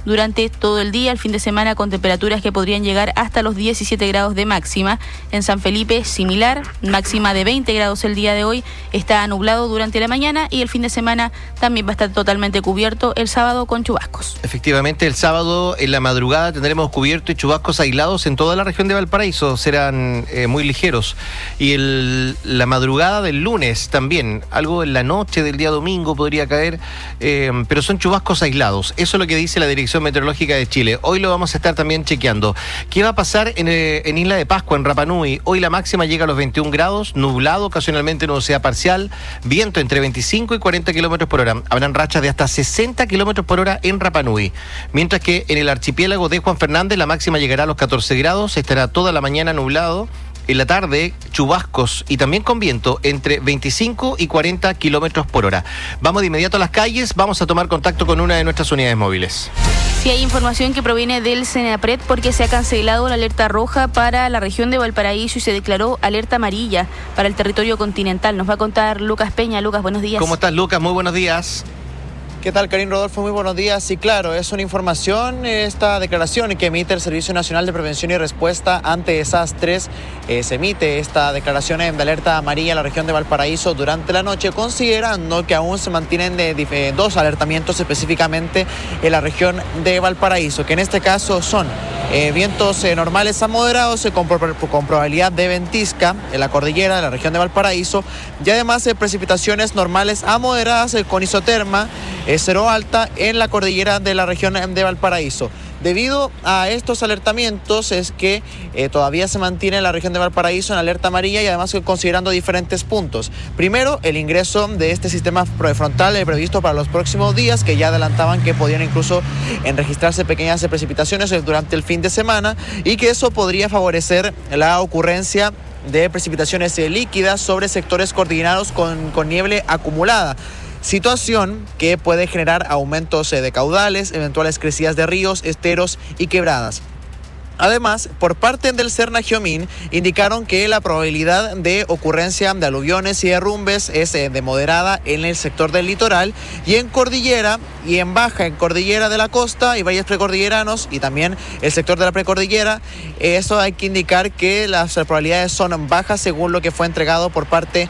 durante todo el día. El fin de semana con temperaturas que podrían llegar hasta los 17 grados de máxima. En San Felipe, similar, máxima de 20 grados el día de hoy. Está nublado durante la mañana y el fin de semana también va a estar totalmente cubierto el sábado con chubascos. Efectivamente, el sábado en la madrugada tendremos cubierto y chubascos aislados en toda la región de Valparaíso. Serán muy ligeros. Y la madrugada del lunes también, algo en la noche del día domingo podría caer, pero son chubascos aislados. Eso es lo que dice la Dirección Meteorológica de Chile. Hoy lo vamos a estar también chequeando. ¿Qué va a pasar en Isla de Pascua, en Rapa Nui? Hoy la máxima llega a los 21 grados, nublado, ocasionalmente nubosidad parcial, viento entre 25 y 40 kilómetros por hora. Habrán rachas de hasta 60 kilómetros por hora en Rapa Nui. Mientras que en el archipiélago de Juan Fernández la máxima llegará a los 14 grados, estará toda la mañana nublado. En la tarde, chubascos y también con viento entre 25 y 40 kilómetros por hora. Vamos de inmediato a las calles, vamos a tomar contacto con una de nuestras unidades móviles. Sí, hay información que proviene del Senapred porque se ha cancelado la alerta roja para la región de Valparaíso y se declaró alerta amarilla para el territorio continental. Nos va a contar Lucas Peña. Lucas, buenos días. ¿Cómo estás, Lucas? Muy buenos días. ¿Qué tal, Karim Rodolfo? Muy buenos días. Sí, claro, es una información, esta declaración que emite el Servicio Nacional de Prevención y Respuesta ante desastres. Se emite esta declaración de alerta amarilla en la región de Valparaíso durante la noche, considerando que aún se mantienen dos alertamientos específicamente en la región de Valparaíso, que en este caso son vientos normales a moderados con probabilidad de ventisca en la cordillera de la región de Valparaíso y además precipitaciones normales a moderadas con isoterma cero alta en la cordillera de la región de Valparaíso. Debido a estos alertamientos es que todavía se mantiene la región de Valparaíso en alerta amarilla y además considerando diferentes puntos. Primero, el ingreso de este sistema frontal previsto para los próximos días, que ya adelantaban que podían incluso registrarse pequeñas precipitaciones durante el fin de semana y que eso podría favorecer la ocurrencia de precipitaciones líquidas sobre sectores cordilleranos con nieve acumulada. Situación que puede generar aumentos de caudales, eventuales crecidas de ríos, esteros y quebradas. Además, por parte del Cernagiomín, indicaron que la probabilidad de ocurrencia de aluviones y derrumbes es de moderada en el sector del litoral y en cordillera y en baja en cordillera de la costa y valles precordilleranos y también el sector de la precordillera. Eso hay que indicar que las probabilidades son bajas según lo que fue entregado por parte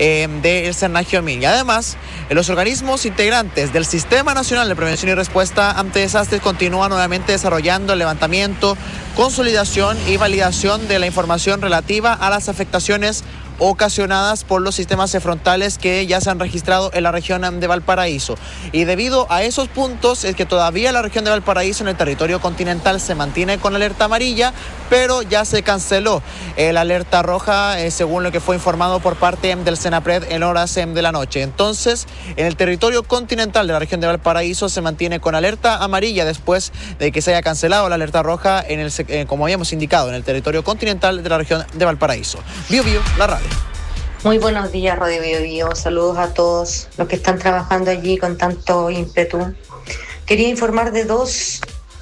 del Cernagiomín. Y además, los organismos integrantes del Sistema Nacional de Prevención y Respuesta ante Desastres continúan nuevamente desarrollando el levantamiento, consolidación y validación de la información relativa a las afectaciones ocasionadas por los sistemas frontales que ya se han registrado en la región de Valparaíso. Y debido a esos puntos es que todavía la región de Valparaíso en el territorio continental se mantiene con alerta amarilla, pero ya se canceló la alerta roja según lo que fue informado por parte del Senapred en horas de la noche. Entonces, en el territorio continental de la región de Valparaíso se mantiene con alerta amarilla después de que se haya cancelado la alerta roja como habíamos indicado, en el territorio continental de la región de Valparaíso. Bio, la radio. Muy buenos días, Radio Bio. Saludos a todos los que están trabajando allí con tanto ímpetu. Quería informar de dos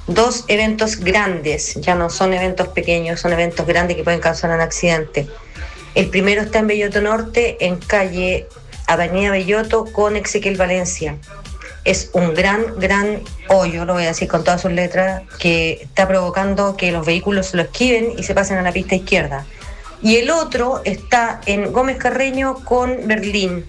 eventos grandes, ya no son eventos pequeños, son eventos grandes que pueden causar un accidente. El primero está en Belloto Norte, en calle Avenida Belloto con Ezequiel Valencia. Es un gran hoyo, lo voy a decir con todas sus letras, que está provocando que los vehículos lo esquiven y se pasen a la pista izquierda. Y el otro está en Gómez Carreño con Berlín.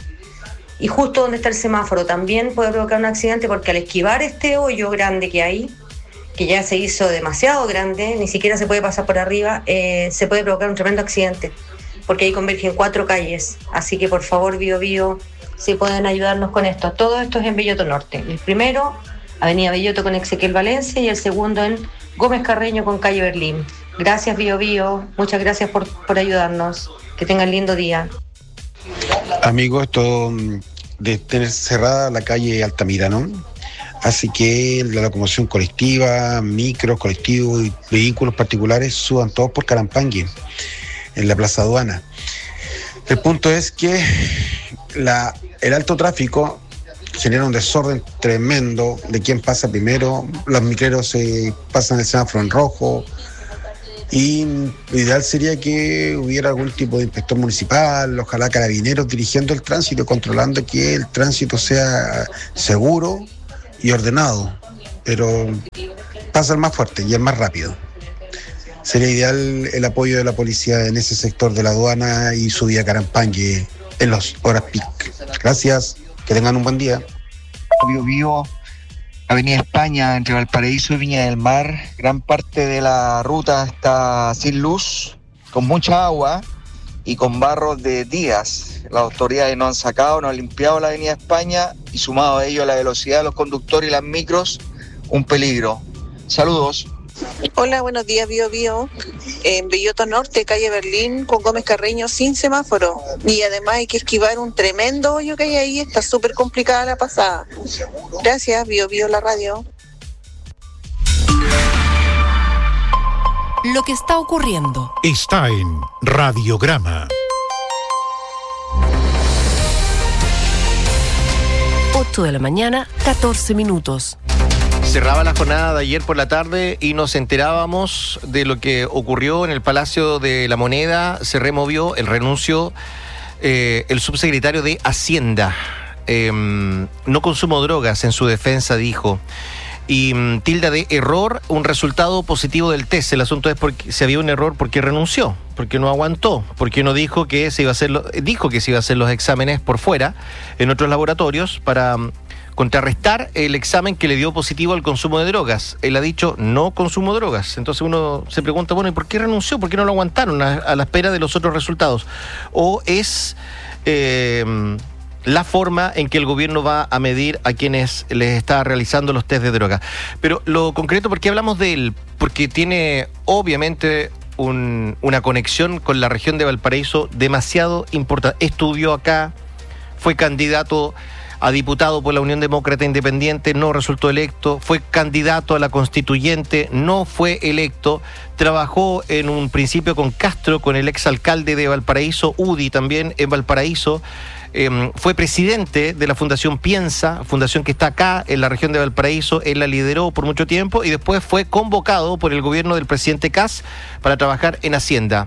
Y justo donde está el semáforo también puede provocar un accidente porque al esquivar este hoyo grande que hay, que ya se hizo demasiado grande, ni siquiera se puede pasar por arriba, se puede provocar un tremendo accidente porque ahí convergen 4 calles. Así que por favor, Bio, si pueden ayudarnos con esto. Todo esto es en Belloto Norte. El primero, Avenida Belloto con Ezequiel Valencia, y el segundo en Gómez Carreño con calle Berlín. Gracias, Bio. Muchas gracias por ayudarnos. Que tengan lindo día. Amigos, esto de tener cerrada la calle Altamira, ¿no? Así que la locomoción colectiva, micros, colectivos y vehículos particulares suban todos por Carampangue, en la Plaza Aduana. El punto es que el alto tráfico genera un desorden tremendo de quién pasa primero. Los micreros pasan el semáforo en rojo. Y lo ideal sería que hubiera algún tipo de inspector municipal, ojalá carabineros dirigiendo el tránsito, controlando que el tránsito sea seguro y ordenado. Pero pasa el más fuerte y el más rápido. Sería ideal el apoyo de la policía en ese sector de la aduana y su vía Carampangue en las horas peak. Gracias, que tengan un buen día. Vivo Avenida España, entre Valparaíso y Viña del Mar. Gran parte de la ruta está sin luz, con mucha agua y con barros de días. Las autoridades no han limpiado la Avenida España y sumado a ello la velocidad de los conductores y las micros, un peligro. Saludos. Hola, buenos días, Bio. En Belloto Norte, calle Berlín, con Gómez Carreño, sin semáforo. Y además hay que esquivar un tremendo hoyo que hay ahí, está súper complicada la pasada. Gracias, Bio, la radio. Lo que está ocurriendo está en Radiograma. 8 de la mañana, 14 minutos. Cerraba la jornada de ayer por la tarde y nos enterábamos de lo que ocurrió en el Palacio de la Moneda. Se removió el renuncio el subsecretario de Hacienda. No consumo drogas, en su defensa dijo. Y tilda de error un resultado positivo del test. El asunto es porque si había un error, ¿por qué renunció? ¿Por qué no aguantó? ¿Por qué no dijo que se iba a hacer dijo que se iba a hacer los exámenes por fuera en otros laboratorios para contrarrestar el examen que le dio positivo al consumo de drogas? Él ha dicho no consumo drogas. Entonces uno se pregunta, bueno, ¿y por qué renunció? ¿Por qué no lo aguantaron a la espera de los otros resultados? ¿O es la forma en que el gobierno va a medir a quienes les está realizando los test de droga? Pero lo concreto, ¿por qué hablamos de él? Porque tiene obviamente una conexión con la región de Valparaíso demasiado importante. Estudió acá, fue candidato a diputado por la Unión Demócrata Independiente, no resultó electo, fue candidato a la Constituyente, no fue electo, trabajó en un principio con Castro, con el exalcalde de Valparaíso, UDI también en Valparaíso, fue presidente de la Fundación Piensa, fundación que está acá en la región de Valparaíso, él la lideró por mucho tiempo y después fue convocado por el gobierno del presidente Kast para trabajar en Hacienda.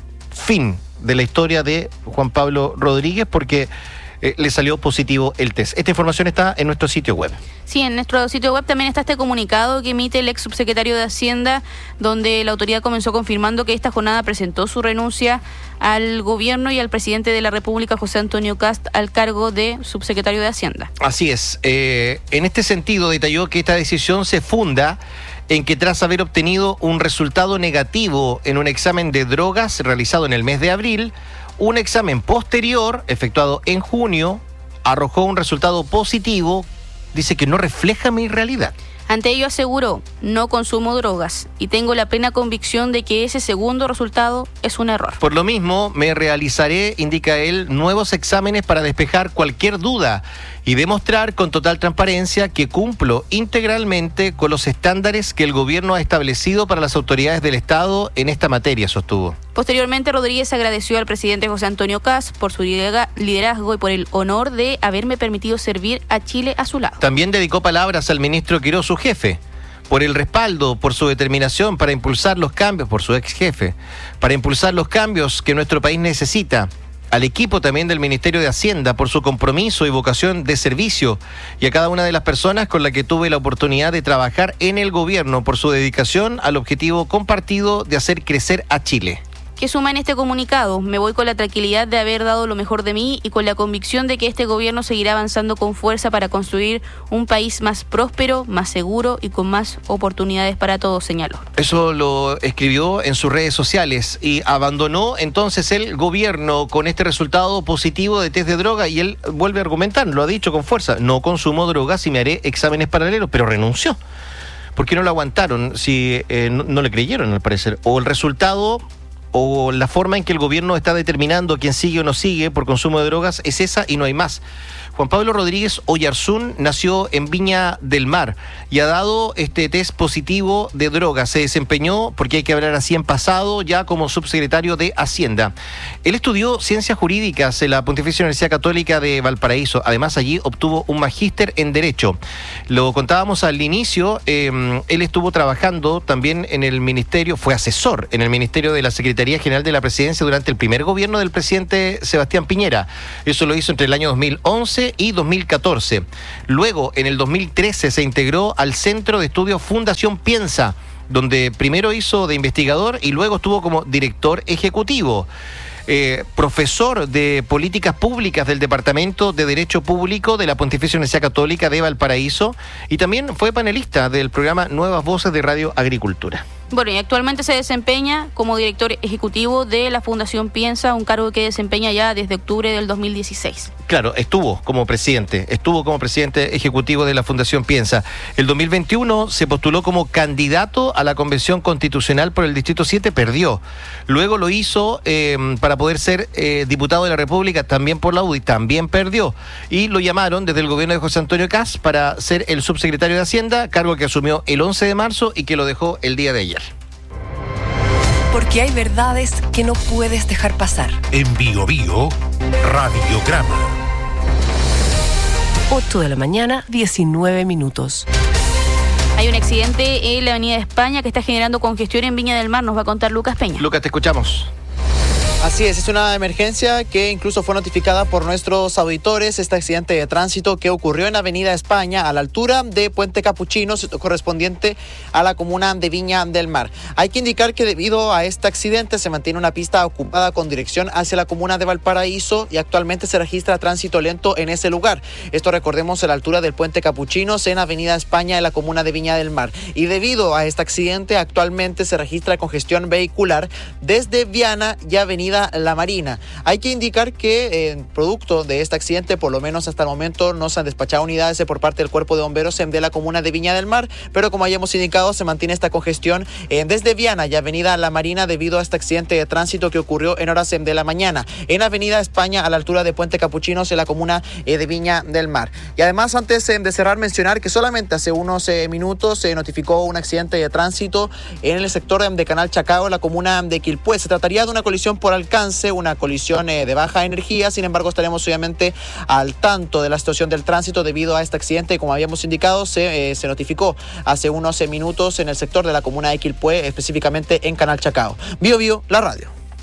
Fin de la historia de Juan Pablo Rodríguez porque le salió positivo el test. Esta información está en nuestro sitio web. Sí, en nuestro sitio web también está este comunicado que emite el ex subsecretario de Hacienda, donde la autoridad comenzó confirmando que esta jornada presentó su renuncia al gobierno y al presidente de la República, José Antonio Kast, al cargo de subsecretario de Hacienda. Así es. En este sentido, detalló que esta decisión se funda en que tras haber obtenido un resultado negativo en un examen de drogas realizado en el mes de abril, un examen posterior, efectuado en junio, arrojó un resultado positivo, dice que no refleja mi realidad. Ante ello aseguró, no consumo drogas y tengo la plena convicción de que ese segundo resultado es un error. Por lo mismo, me realizaré, indica él, nuevos exámenes para despejar cualquier duda y demostrar con total transparencia que cumplo integralmente con los estándares que el gobierno ha establecido para las autoridades del Estado en esta materia, sostuvo. Posteriormente, Rodríguez agradeció al presidente José Antonio Kast por su liderazgo y por el honor de haberme permitido servir a Chile a su lado. También dedicó palabras al ministro Quirós, su jefe, por el respaldo, por su determinación para impulsar los cambios, por su ex jefe, para impulsar los cambios que nuestro país necesita. Al equipo también del Ministerio de Hacienda por su compromiso y vocación de servicio y a cada una de las personas con las que tuve la oportunidad de trabajar en el gobierno por su dedicación al objetivo compartido de hacer crecer a Chile. ¿Qué suma en este comunicado? Me voy con la tranquilidad de haber dado lo mejor de mí y con la convicción de que este gobierno seguirá avanzando con fuerza para construir un país más próspero, más seguro y con más oportunidades para todos, señaló. Eso lo escribió en sus redes sociales y abandonó entonces el gobierno con este resultado positivo de test de droga y él vuelve a argumentar, lo ha dicho con fuerza, no consumo drogas y me haré exámenes paralelos, pero renunció. ¿Por qué no lo aguantaron si no le creyeron al parecer? O el resultado o la forma en que el gobierno está determinando quién sigue o no sigue por consumo de drogas es esa y no hay más. Juan Pablo Rodríguez Oyarzún nació en Viña del Mar y ha dado este test positivo de drogas. Se desempeñó, porque hay que hablar así en pasado, ya como subsecretario de Hacienda. Él estudió Ciencias Jurídicas en la Pontificia Universidad Católica de Valparaíso. Además, allí obtuvo un magíster en Derecho. Lo contábamos al inicio, él estuvo trabajando también en el ministerio, fue asesor en el Ministerio de la Secretaría Secretaría General de la Presidencia durante el primer gobierno del presidente Sebastián Piñera. Eso lo hizo entre el año 2011 y 2014. Luego, en el 2013, se integró al Centro de Estudios Fundación Piensa, donde primero hizo de investigador y luego estuvo como director ejecutivo. Profesor de Políticas Públicas del Departamento de Derecho Público de la Pontificia Universidad Católica de Valparaíso, y también fue panelista del programa Nuevas Voces de Radio Agricultura. Bueno, y actualmente se desempeña como director ejecutivo de la Fundación Piensa, un cargo que desempeña ya desde octubre del 2016. Claro, estuvo como presidente ejecutivo de la Fundación Piensa. El 2021 se postuló como candidato a la Convención Constitucional por el Distrito 7, perdió. Luego lo hizo para poder ser diputado de la República, también por la UDI, también perdió. Y lo llamaron desde el gobierno de José Antonio Kast para ser el subsecretario de Hacienda, cargo que asumió el 11 de marzo y que lo dejó el día de ayer. Porque hay verdades que no puedes dejar pasar. En Bio Bio, Radiograma. 8 de la mañana, 19 minutos. Hay un accidente en la Avenida de España que está generando congestión en Viña del Mar. Nos va a contar Lucas Peña. Lucas, te escuchamos. Así es una emergencia que incluso fue notificada por nuestros auditores. Este accidente de tránsito que ocurrió en Avenida España, a la altura de Puente Capuchinos, correspondiente a la comuna de Viña del Mar. Hay que indicar que debido a este accidente se mantiene una pista ocupada con dirección hacia la comuna de Valparaíso y actualmente se registra tránsito lento en ese lugar. Esto, recordemos, a la altura del Puente Capuchinos en Avenida España en la comuna de Viña del Mar. Y debido a este accidente actualmente se registra congestión vehicular desde Viana y Avenida La Marina. Hay que indicar que producto de este accidente, por lo menos hasta el momento, no se han despachado unidades por parte del Cuerpo de Bomberos de la comuna de Viña del Mar, pero como hayamos indicado, se mantiene esta congestión desde Viana y Avenida La Marina debido a este accidente de tránsito que ocurrió en horas de la mañana en Avenida España a la altura de Puente Capuchinos en la comuna de Viña del Mar. Y además, antes de cerrar, mencionar que solamente hace unos minutos se notificó un accidente de tránsito en el sector de Canal Chacao, en la comuna de Quilpué. Se trataría de una colisión por alcance, una colisión de baja energía. Sin embargo, estaremos obviamente al tanto de la situación del tránsito debido a este accidente. Como habíamos indicado, se notificó hace unos minutos en el sector de la comuna de Quilpué, específicamente en Canal Chacao. Bio Bio, la radio.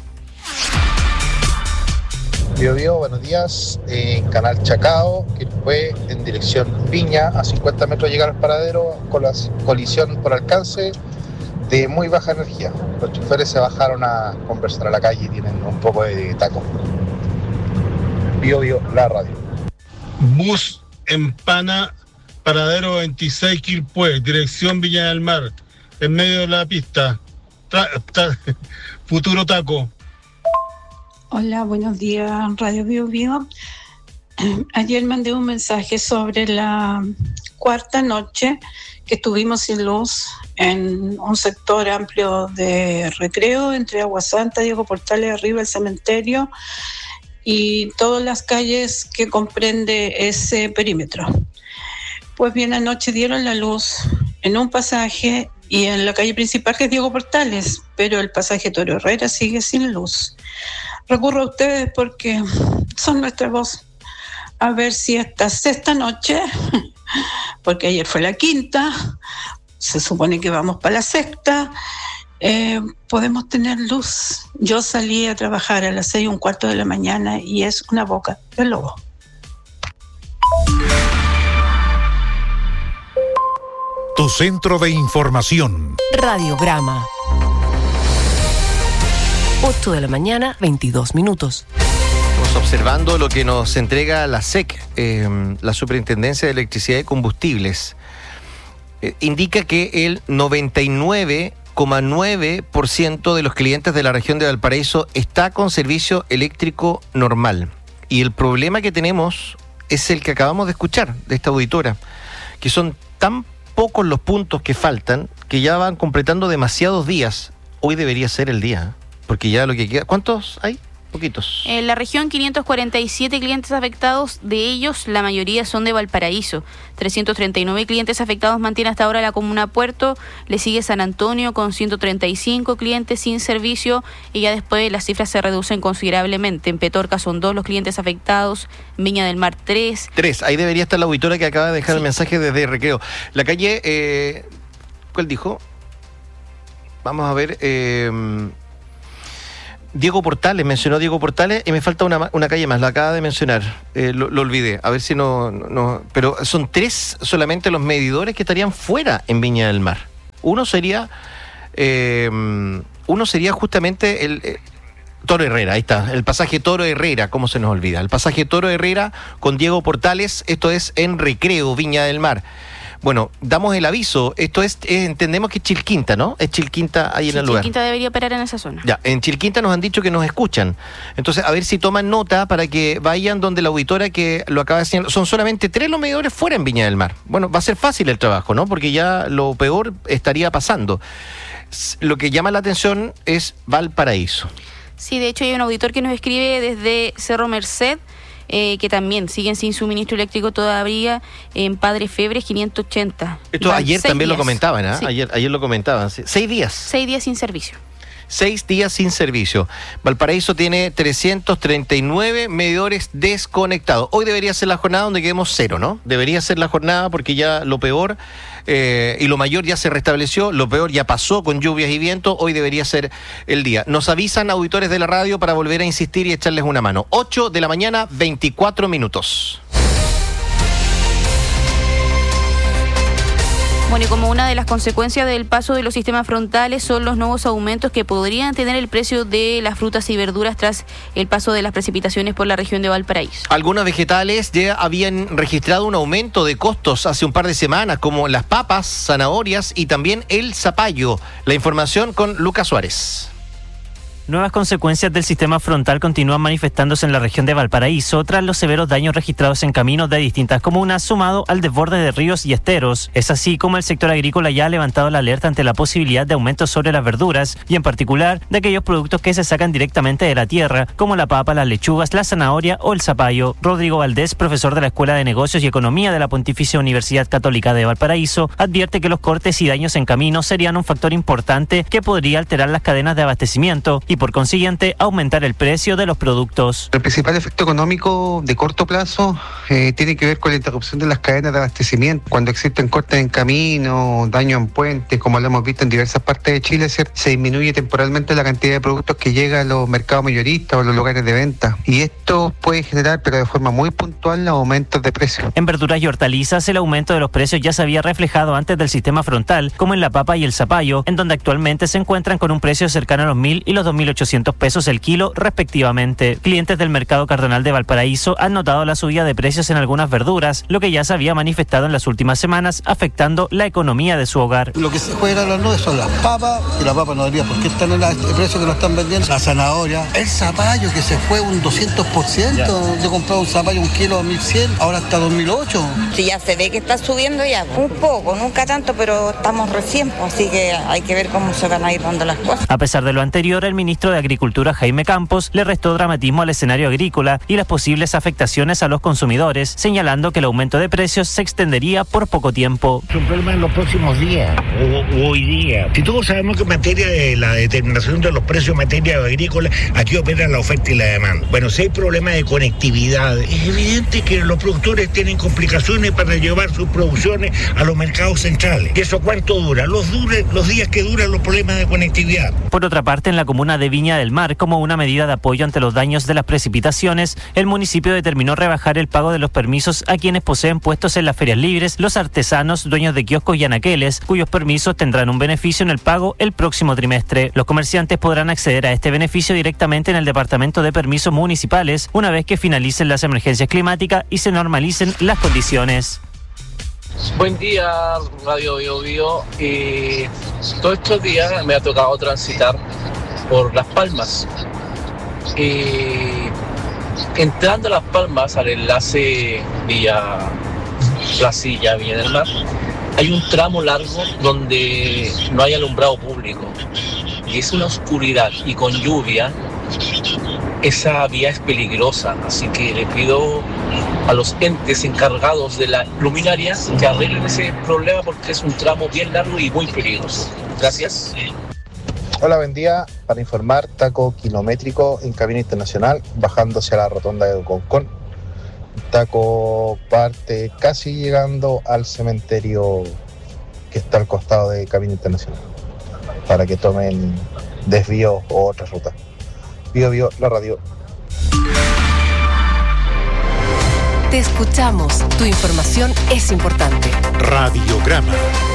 Bio Bio, buenos días. En Canal Chacao, Quilpué, en dirección Viña, a 50 metros de llegar al paradero, con la colisión por alcance de muy baja energía. Los choferes se bajaron a conversar a la calle y tienen un poco de taco. Bio Bio, la radio. Bus Empana, paradero 26 Quilpué, dirección Viña del Mar, en medio de la pista. Futuro taco. Hola, buenos días, Radio Bio Bio. Ayer mandé un mensaje sobre la cuarta noche que estuvimos sin luz en un sector amplio de Recreo, entre Agua Santa, Diego Portales, arriba el cementerio y todas las calles que comprende ese perímetro. Pues bien, anoche dieron la luz en un pasaje y en la calle principal, que es Diego Portales, pero el pasaje Toro Herrera sigue sin luz. Recurro a ustedes porque son nuestra voz. A ver si esta sexta noche, porque ayer fue la quinta, se supone que vamos para la sexta, podemos tener luz. Yo salí a trabajar a las 6:15 de la mañana y es una boca de lobo. Tu centro de información. Radiograma. 8 de la mañana, 22 minutos. Estamos observando lo que nos entrega la SEC, la Superintendencia de Electricidad y Combustibles. Indica que el 99,9% de los clientes de la región de Valparaíso está con servicio eléctrico normal. Y el problema que tenemos es el que acabamos de escuchar de esta auditora, que son tan pocos los puntos que faltan que ya van completando demasiados días. Hoy debería ser el día, porque ya lo que queda... ¿Cuántos hay? Poquitos. En la región, 547 clientes afectados, de ellos la mayoría son de Valparaíso. 339 clientes afectados mantiene hasta ahora la comuna Puerto, le sigue San Antonio con 135 clientes sin servicio y ya después las cifras se reducen considerablemente. En Petorca son 2 los clientes afectados, Viña del Mar 3. Ahí debería estar la auditora que acaba de dejar el mensaje desde Recreo. La calle, ¿cuál dijo? Vamos a ver... Diego Portales, mencionó Diego Portales, y me falta una calle más, la acaba de mencionar, lo olvidé, a ver si no, pero son 3 solamente los medidores que estarían fuera en Viña del Mar. Uno sería justamente el Toro Herrera, ahí está, el pasaje Toro Herrera, ¿cómo se nos olvida? El pasaje Toro Herrera con Diego Portales, esto es en Recreo, Viña del Mar. Bueno, damos el aviso, esto entendemos que es Chilquinta, ¿no? Es Chilquinta ahí en el lugar. Chilquinta debería operar en esa zona. Ya, en Chilquinta nos han dicho que nos escuchan. Entonces, a ver si toman nota para que vayan donde la auditora que lo acaba de señalar. Son solamente 3 los medidores fuera en Viña del Mar. Bueno, va a ser fácil el trabajo, ¿no? Porque ya lo peor estaría pasando. Lo que llama la atención es Valparaíso. Sí, de hecho hay un auditor que nos escribe desde Cerro Merced, que también siguen sin suministro eléctrico todavía en Padre Febres 580. Esto ayer también lo comentaban, ¿eh? Sí. Ayer lo comentaban. 6 días. 6 días sin servicio. 6 días sin servicio. Valparaíso tiene 339 medidores desconectados. Hoy debería ser la jornada donde quedemos 0, ¿no? Debería ser la jornada porque ya lo peor y lo mayor ya se restableció, lo peor ya pasó con lluvias y viento, hoy debería ser el día. Nos avisan auditores de la radio para volver a insistir y echarles una mano. 8 de la mañana, 24 minutos. Bueno, y como una de las consecuencias del paso de los sistemas frontales son los nuevos aumentos que podrían tener el precio de las frutas y verduras tras el paso de las precipitaciones por la región de Valparaíso. Algunos vegetales ya habían registrado un aumento de costos hace un par de semanas, como las papas, zanahorias y también el zapallo. La información con Lucas Suárez. Nuevas consecuencias del sistema frontal continúan manifestándose en la región de Valparaíso tras los severos daños registrados en caminos de distintas comunas, sumado al desborde de ríos y esteros. Es así como el sector agrícola ya ha levantado la alerta ante la posibilidad de aumentos sobre las verduras y en particular de aquellos productos que se sacan directamente de la tierra, como la papa, las lechugas, la zanahoria o el zapallo. Rodrigo Valdés, profesor de la Escuela de Negocios y Economía de la Pontificia Universidad Católica de Valparaíso, advierte que los cortes y daños en caminos serían un factor importante que podría alterar las cadenas de abastecimiento y por consiguiente aumentar el precio de los productos. El principal efecto económico de corto plazo tiene que ver con la interrupción de las cadenas de abastecimiento. Cuando existen cortes en camino, daño en puentes, como lo hemos visto en diversas partes de Chile, se disminuye temporalmente la cantidad de productos que llega a los mercados mayoristas o a los lugares de venta. Y esto puede generar, pero de forma muy puntual, aumentos de precios. En verduras y hortalizas, el aumento de los precios ya se había reflejado antes del sistema frontal, como en la papa y el zapallo, en donde actualmente se encuentran con un precio cercano a los 1.000 y los 2.800 pesos el kilo, respectivamente. Clientes del mercado Cardenal de Valparaíso han notado la subida de precios en algunas verduras, lo que ya se había manifestado en las últimas semanas, afectando la economía de su hogar. Lo que se juega a las nubes son las papas, y las papas no debería por qué están en el precio que lo están vendiendo. La zanahoria, el zapallo que se fue un 200%. Yo compraba un zapallo un kilo a 1.100, ahora está a 2.008. Sí, ya se ve que está subiendo ya, un poco, nunca tanto, pero estamos recién, así que hay que ver cómo se van a ir dando las cosas. A pesar de lo anterior, el ministro de Agricultura, Jaime Campos, le restó dramatismo al escenario agrícola y las posibles afectaciones a los consumidores, señalando que el aumento de precios se extendería por poco tiempo. Es un problema en los próximos días o hoy día. Si todos sabemos que en materia de la determinación de los precios en materia agrícola, aquí opera la oferta y la demanda. Bueno, si hay problemas de conectividad, es evidente que los productores tienen complicaciones para llevar sus producciones a los mercados centrales. ¿Y eso cuánto dura? Los días que duran los problemas de conectividad. Por otra parte, en la comuna de Viña del Mar, como una medida de apoyo ante los daños de las precipitaciones, el municipio determinó rebajar el pago de los permisos a quienes poseen puestos en las ferias libres, los artesanos, dueños de kioscos y anaqueles, cuyos permisos tendrán un beneficio en el pago el próximo trimestre. Los comerciantes podrán acceder a este beneficio directamente en el Departamento de Permisos Municipales una vez que finalicen las emergencias climáticas y se normalicen las condiciones. Buen día, Radio Bio Bio. Todos estos días me ha tocado transitar por Las Palmas. Entrando a Las Palmas al enlace vía Placilla, Viña del Mar, hay un tramo largo donde no hay alumbrado público y es una oscuridad, y con lluvia esa vía es peligrosa, así que le pido a los entes encargados de la luminaria que arreglen ese problema porque es un tramo bien largo y muy peligroso. Gracias. Hola, buen día. Para informar, taco kilométrico en Camino Internacional, bajando hacia la rotonda de Concón. Taco parte casi llegando al cementerio que está al costado de Camino Internacional, para que tomen desvíos o otra ruta. Bio Bio, la radio. Te escuchamos. Tu información es importante. Radiograma.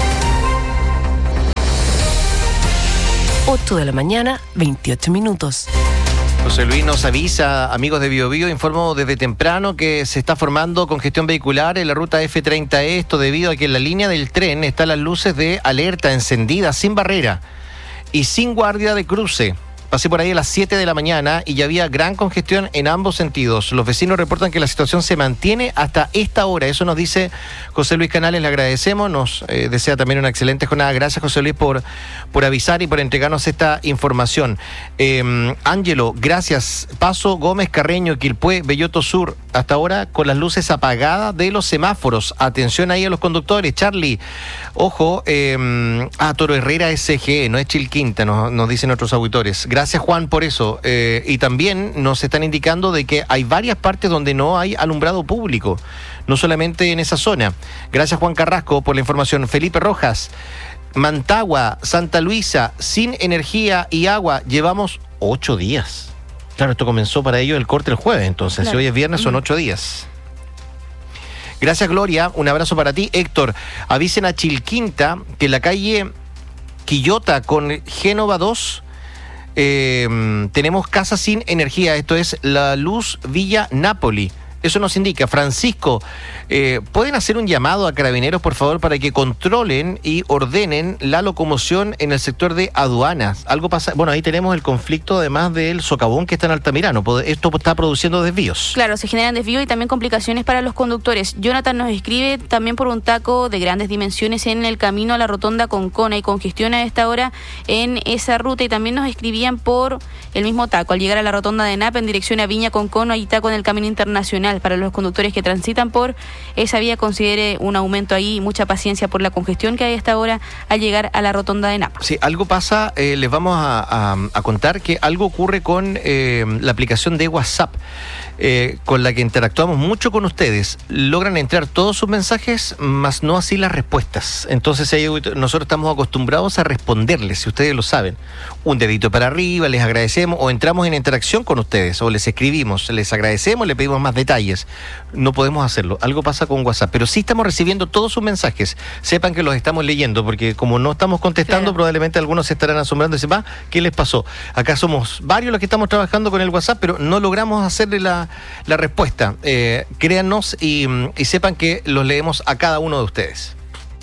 8 de la mañana, 28 minutos. José Luis nos avisa, amigos de BioBio, informo desde temprano que se está formando congestión vehicular en la ruta F30E, esto debido a que en la línea del tren están las luces de alerta encendidas sin barrera y sin guardia de cruce. Pasé por ahí a las 7 de la mañana y ya había gran congestión en ambos sentidos. Los vecinos reportan que la situación se mantiene hasta esta hora. Eso nos dice José Luis Canales, le agradecemos. Nos desea también una excelente jornada. Gracias, José Luis, por avisar y por entregarnos esta información. Ángelo, gracias. Paso Gómez Carreño, Quilpué, Belloto Sur. Hasta ahora con las luces apagadas de los semáforos. Atención ahí a los conductores. Charlie, ojo, Toro Herrera SG, no es Chilquinta, nos dicen otros auditores. Gracias, Juan, por eso. Y también nos están indicando de que hay varias partes donde no hay alumbrado público, no solamente en esa zona. Gracias, Juan Carrasco, por la información. Felipe Rojas, Mantagua, Santa Luisa, sin energía y agua, llevamos 8 días. Claro, esto comenzó para ellos el corte el jueves, entonces, claro. Si hoy es viernes, son 8 días. Gracias, Gloria, un abrazo para ti. Héctor, avisen a Chilquinta que en la calle Quillota con Génova 2 tenemos casa sin energía, esto es la Luz Villa Nápoli. Eso nos indica. Francisco, ¿pueden hacer un llamado a Carabineros, por favor, para que controlen y ordenen la locomoción en el sector de aduanas? Algo pasa. Bueno, ahí tenemos el conflicto, además del socavón que está en Altamirano. Esto está produciendo desvíos. Claro, se generan desvíos y también complicaciones para los conductores. Jonathan nos escribe también por un taco de grandes dimensiones en el camino a la rotonda Concona y congestión a esta hora en esa ruta. Y también nos escribían por el mismo taco. Al llegar a la rotonda de Napa en dirección a Viña Concona, hay taco en el camino internacional. Para los conductores que transitan por esa vía, considere un aumento ahí, mucha paciencia por la congestión que hay hasta ahora al llegar a la rotonda de Napa. Sí, algo pasa, les vamos a contar que algo ocurre con la aplicación de WhatsApp, con la que interactuamos mucho con ustedes. Logran entrar todos sus mensajes, más no así las respuestas. Entonces nosotros estamos acostumbrados a responderles, si ustedes lo saben. Un dedito para arriba, les agradecemos, o entramos en interacción con ustedes, o les escribimos, les agradecemos, le pedimos más detalles. No podemos hacerlo. Algo pasa con WhatsApp, pero sí estamos recibiendo todos sus mensajes. Sepan que los estamos leyendo, porque como no estamos contestando, claro, probablemente algunos se estarán asombrando y dicen, ¿qué les pasó? Acá somos varios los que estamos trabajando con el WhatsApp, pero no logramos hacerle la respuesta. Créannos y sepan que los leemos a cada uno de ustedes.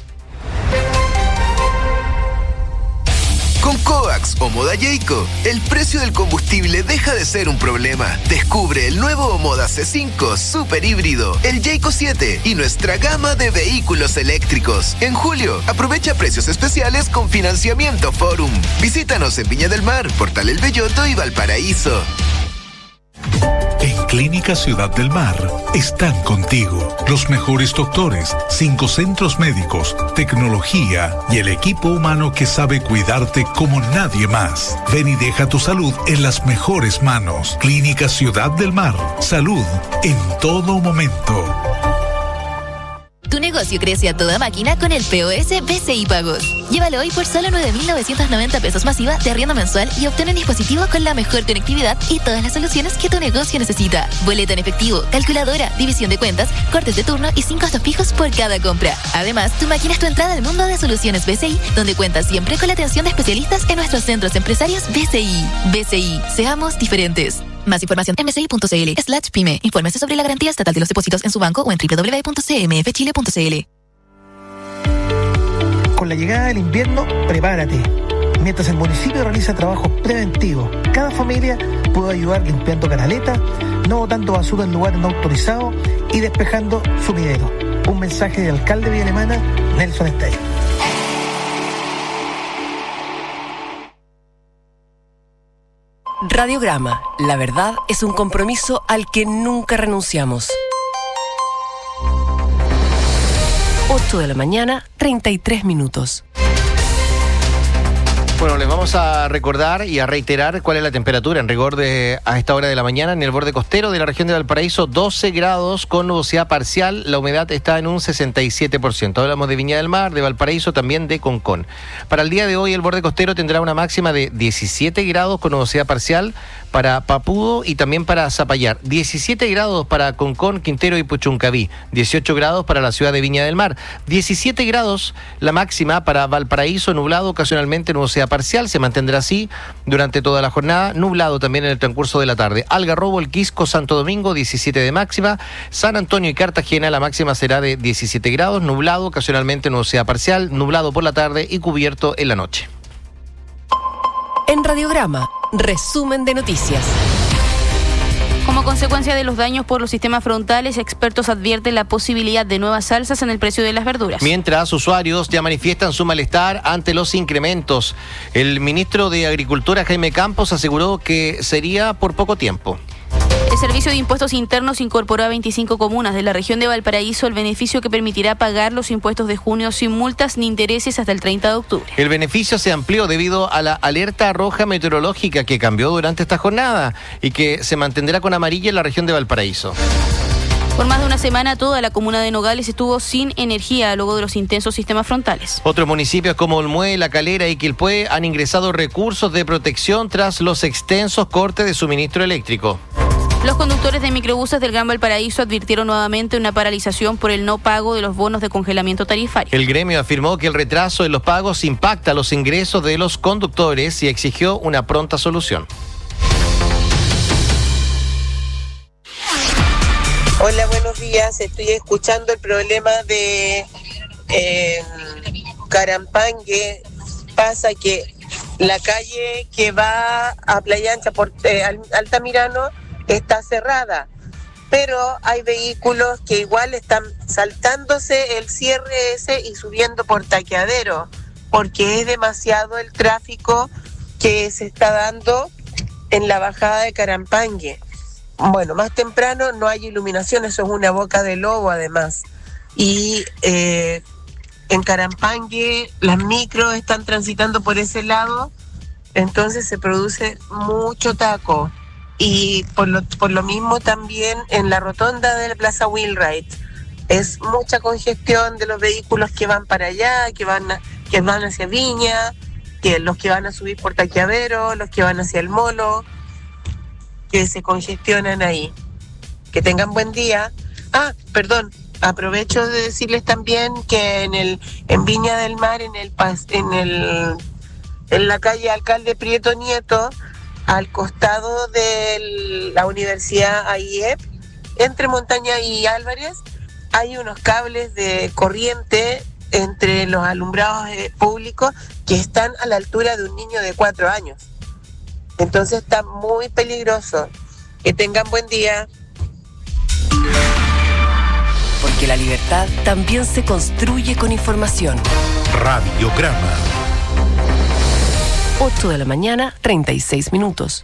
Con Coax o Moda Jayco, el precio del combustible deja de ser un problema. Descubre el nuevo Moda C5 Super Híbrido, el Jayco 7 y nuestra gama de vehículos eléctricos. En julio, aprovecha precios especiales con financiamiento Forum. Visítanos en Viña del Mar, Portal El Belloto y Valparaíso. En Clínica Ciudad del Mar están contigo los mejores doctores, 5 centros médicos, tecnología y el equipo humano que sabe cuidarte como nadie más. Ven y deja tu salud en las mejores manos. Clínica Ciudad del Mar, salud en todo momento. Tu negocio crece a toda máquina con el POS BCI Pagos. Llévalo hoy por solo 9.990 pesos masiva de arriendo mensual y obtén un dispositivo con la mejor conectividad y todas las soluciones que tu negocio necesita. Boleto en efectivo, calculadora, división de cuentas, cortes de turno y 5 costos fijos por cada compra. Además, tu máquina es tu entrada al mundo de soluciones BCI, donde cuentas siempre con la atención de especialistas en nuestros centros empresarios BCI. BCI, seamos diferentes. Más información en bci.cl/pyme. Infórmese sobre la garantía estatal de los depósitos en su banco o en www.cmfchile.cl. Con la llegada del invierno, prepárate. Mientras el municipio realiza trabajos preventivos, cada familia puede ayudar limpiando canaletas, no botando basura en lugares no autorizados y despejando sumideros. Un mensaje del alcalde de Villa Alemana, Nelson Estey. Radiograma. La verdad es un compromiso al que nunca renunciamos. 8 de la mañana, 33 minutos. Bueno, les vamos a recordar y a reiterar cuál es la temperatura en rigor a esta hora de la mañana en el borde costero de la región de Valparaíso, 12 grados con nubosidad parcial, la humedad está en un 67%. Hablamos de Viña del Mar, de Valparaíso, también de Concón. Para el día de hoy el borde costero tendrá una máxima de 17 grados con nubosidad parcial, para Papudo y también para Zapallar. 17 grados para Concón, Quintero y Puchuncaví. 18 grados para la ciudad de Viña del Mar. 17 grados la máxima para Valparaíso, nublado, ocasionalmente nubosidad parcial. Se mantendrá así durante toda la jornada. Nublado también en el transcurso de la tarde. Algarrobo, El Quisco, Santo Domingo, 17 de máxima. San Antonio y Cartagena, la máxima será de 17 grados. Nublado, ocasionalmente nubosidad parcial. Nublado por la tarde y cubierto en la noche. En Radiograma, resumen de noticias. Como consecuencia de los daños por los sistemas frontales, expertos advierten la posibilidad de nuevas alzas en el precio de las verduras. Mientras usuarios ya manifiestan su malestar ante los incrementos. El ministro de Agricultura, Jaime Campos, aseguró que sería por poco tiempo. El Servicio de Impuestos Internos incorporó a 25 comunas de la región de Valparaíso el beneficio que permitirá pagar los impuestos de junio sin multas ni intereses hasta el 30 de octubre. El beneficio se amplió debido a la alerta roja meteorológica que cambió durante esta jornada y que se mantendrá con amarilla en la región de Valparaíso. Por más de una semana, toda la comuna de Nogales estuvo sin energía luego de los intensos sistemas frontales. Otros municipios como Olmué, La Calera y Quilpué han ingresado recursos de protección tras los extensos cortes de suministro eléctrico. Los conductores de microbuses del Gran Valparaíso advirtieron nuevamente una paralización por el no pago de los bonos de congelamiento tarifario. El gremio afirmó que el retraso en los pagos impacta los ingresos de los conductores y exigió una pronta solución. Hola, buenos días. Estoy escuchando el problema de Carampangue. Pasa que la calle que va a Playa Ancha por Altamirano está cerrada, pero hay vehículos que igual están saltándose el cierre ese y subiendo por Taqueadero, porque es demasiado el tráfico que se está dando en la bajada de Carampangue. Bueno, más temprano no hay iluminación, eso es una boca de lobo además. Y en Carampangue las micros están transitando por ese lado, entonces se produce mucho taco. Y por lo mismo también en la rotonda de la Plaza Wheelwright es mucha congestión de los vehículos que van para allá, que van hacia Viña, que los que van a subir por Taqueadero, los que van hacia el Molo, que se congestionan ahí. Que tengan buen día. Aprovecho de decirles también que en Viña del Mar, en la calle Alcalde Prieto Nieto, al costado de la Universidad AIEP, entre Montaña y Álvarez, hay unos cables de corriente entre los alumbrados públicos que están a la altura de un niño de 4 años. Entonces está muy peligroso. Que tengan buen día. Porque la libertad también se construye con información. Radiograma. 8 de la mañana, 36 minutos.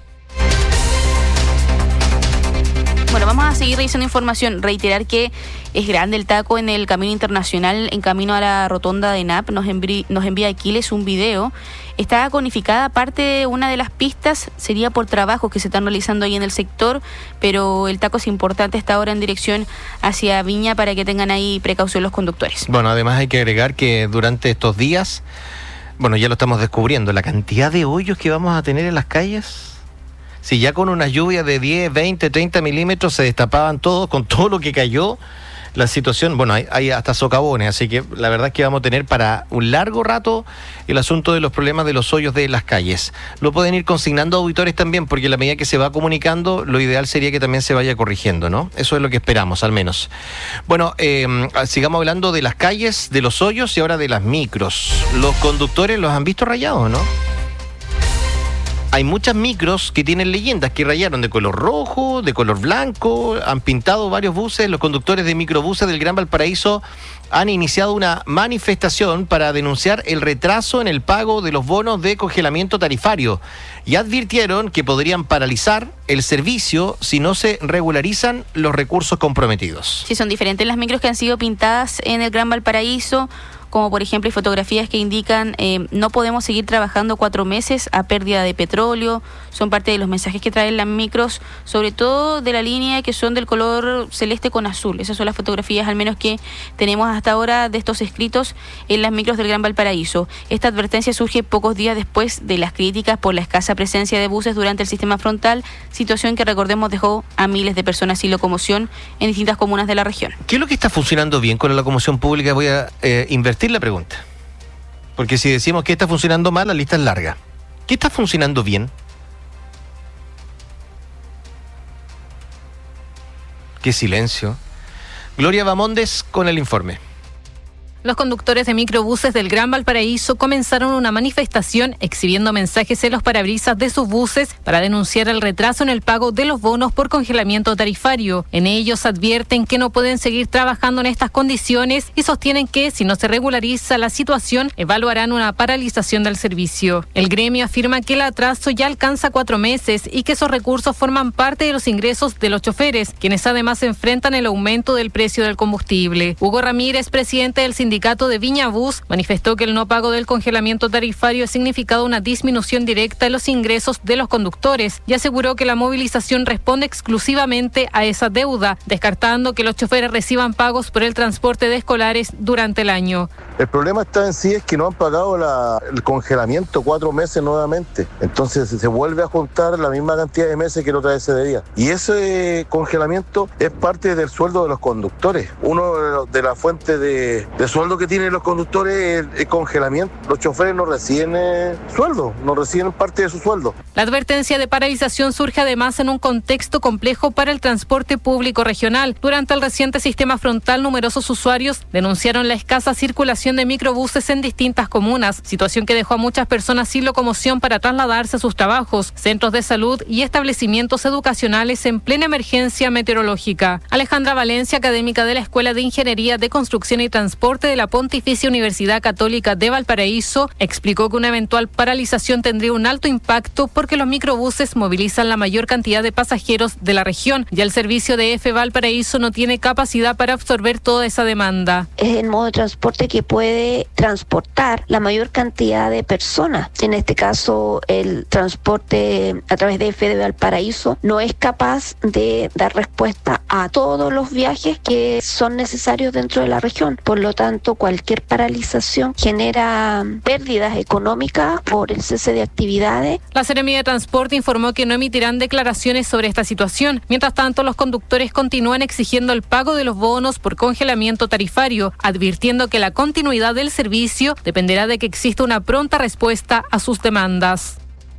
Bueno, vamos a seguir revisando información. Reiterar que es grande el taco en el camino internacional en camino a la rotonda de NAP. Nos envía Aquiles un video. Está conificada parte de una de las pistas. Sería por trabajos que se están realizando ahí en el sector, pero el taco es importante hasta ahora en dirección hacia Viña para que tengan ahí precaución los conductores. Bueno, además hay que agregar que durante estos días, bueno, ya lo estamos descubriendo, la cantidad de hoyos que vamos a tener en las calles. Si ya con unas lluvias de 10, 20, 30 milímetros se destapaban todos, con todo lo que cayó, la situación, bueno, hay hasta socavones, así que la verdad es que vamos a tener para un largo rato el asunto de los problemas de los hoyos de las calles. Lo pueden ir consignando auditores también, porque a la medida que se va comunicando, lo ideal sería que también se vaya corrigiendo, ¿no? Eso es lo que esperamos, al menos. Bueno, sigamos hablando de las calles, de los hoyos y ahora de las micros. Los conductores los han visto rayados, ¿no? Hay muchas micros que tienen leyendas que rayaron de color rojo, de color blanco, han pintado varios buses. Los conductores de microbuses del Gran Valparaíso han iniciado una manifestación para denunciar el retraso en el pago de los bonos de congelamiento tarifario y advirtieron que podrían paralizar el servicio si no se regularizan los recursos comprometidos. Sí, son diferentes las micros que han sido pintadas en el Gran Valparaíso como por ejemplo hay fotografías que indican no podemos seguir trabajando 4 meses a pérdida de petróleo. Son parte de los mensajes que traen las micros, sobre todo de la línea que son del color celeste con azul. Esas son las fotografías al menos que tenemos hasta ahora de estos escritos en las micros del Gran Valparaíso. Esta advertencia surge pocos días después de las críticas por la escasa presencia de buses durante el sistema frontal, situación que recordemos dejó a miles de personas sin locomoción en distintas comunas de la región. ¿Qué es lo que está funcionando bien con la locomoción pública? Voy a invertir la pregunta, porque si decimos que está funcionando mal, la lista es larga. ¿Qué está funcionando bien? Qué silencio. Gloria Bamondes con el informe. Los conductores de microbuses del Gran Valparaíso comenzaron una manifestación exhibiendo mensajes en los parabrisas de sus buses para denunciar el retraso en el pago de los bonos por congelamiento tarifario. En ellos advierten que no pueden seguir trabajando en estas condiciones y sostienen que, si no se regulariza la situación, evaluarán una paralización del servicio. El gremio afirma que el atraso ya alcanza 4 meses y que esos recursos forman parte de los ingresos de los choferes, quienes además enfrentan el aumento del precio del combustible. Hugo Ramírez, presidente del sindicato de Viña Bus, manifestó que el no pago del congelamiento tarifario ha significado una disminución directa en los ingresos de los conductores y aseguró que la movilización responde exclusivamente a esa deuda, descartando que los choferes reciban pagos por el transporte de escolares durante el año. El problema está en sí es que no han pagado el congelamiento 4 meses nuevamente, entonces se vuelve a juntar la misma cantidad de meses que la otra vez se debía. Y ese congelamiento es parte del sueldo de los conductores. Uno de las fuentes de sueldo que tienen los conductores es el congelamiento. Los choferes no reciben sueldo, no reciben parte de su sueldo. La advertencia de paralización surge además en un contexto complejo para el transporte público regional. Durante el reciente sistema frontal, numerosos usuarios denunciaron la escasa circulación de microbuses en distintas comunas, situación que dejó a muchas personas sin locomoción para trasladarse a sus trabajos, centros de salud y establecimientos educacionales en plena emergencia meteorológica. Alejandra Valencia, académica de la Escuela de Ingeniería de Construcción y Transporte de la Pontificia Universidad Católica de Valparaíso, explicó que una eventual paralización tendría un alto impacto porque los microbuses movilizan la mayor cantidad de pasajeros de la región y el servicio de EFE Valparaíso no tiene capacidad para absorber toda esa demanda. Es el modo de transporte que puede transportar la mayor cantidad de personas. En este caso, el transporte a través de EFE de Valparaíso no es capaz de dar respuesta a todos los viajes que son necesarios dentro de la región. Por lo tanto, cualquier paralización genera pérdidas económicas por el cese de actividades. La Seremía de Transporte informó que no emitirán declaraciones sobre esta situación. Mientras tanto, los conductores continúan exigiendo el pago de los bonos por congelamiento tarifario, advirtiendo que la continuidad del servicio dependerá de que exista una pronta respuesta a sus demandas.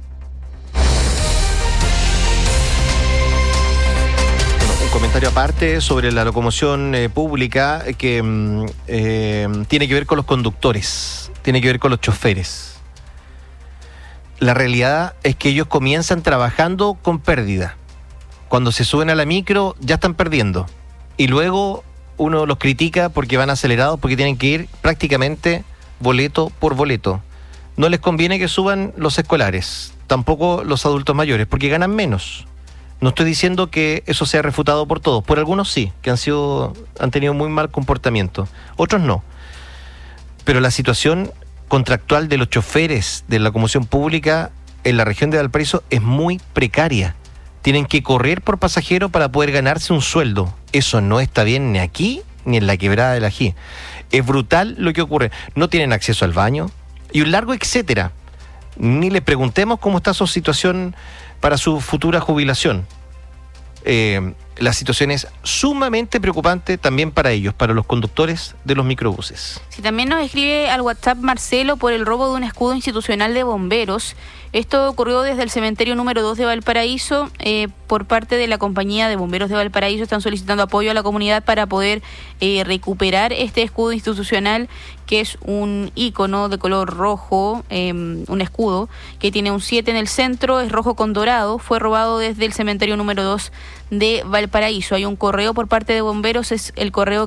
Un comentario aparte sobre la locomoción pública que tiene que ver con los conductores, tiene que ver con los choferes. La realidad es que ellos comienzan trabajando con pérdida. Cuando se suben a la micro ya están perdiendo. Y luego uno los critica porque van acelerados, porque tienen que ir prácticamente boleto por boleto. No les conviene que suban los escolares, tampoco los adultos mayores, porque ganan menos. No estoy diciendo que eso sea refutado por todos, por algunos sí, que han tenido muy mal comportamiento, otros no. Pero la situación contractual de los choferes de la locomoción pública en la región de Valparaíso es muy precaria. Tienen que correr por pasajero para poder ganarse un sueldo. Eso no está bien ni aquí ni en la quebrada del Ají. Es brutal lo que ocurre. No tienen acceso al baño y un largo etcétera. Ni les preguntemos cómo está su situación para su futura jubilación. La situación es sumamente preocupante también para ellos, para los conductores de los microbuses. Si también nos escribe al WhatsApp Marcelo por el robo de un escudo institucional de bomberos. Esto ocurrió desde el cementerio número 2 de Valparaíso. Por parte de la compañía de bomberos de Valparaíso están solicitando apoyo a la comunidad para poder recuperar este escudo institucional, que es un ícono de color rojo, un escudo que tiene un 7 en el centro, es rojo con dorado. Fue robado desde el cementerio número 2 de Valparaíso. Hay un correo por parte de bomberos, es el correo